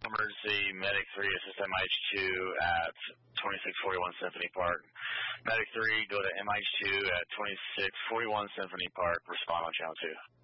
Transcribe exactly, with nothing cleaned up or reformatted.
emergency, Medic three, assist M I H two at twenty-six forty-one Symphony Park. Medic three, go to M I H two at twenty-six forty-one Symphony Park, respond on channel two.